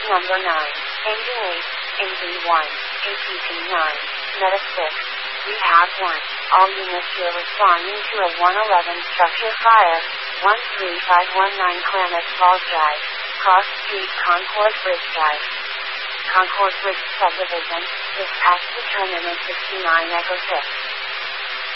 Number 9. Engine 8. Engine 1. ATC 9. Medic 6. Rehab 1. All units here responding to a 111 structure fire. 13519 Klamath Falls Drive. Cross Street Concord Bridge Drive. Concord Bridge Subdivision. Dispatch to terminal 69 Echo 6.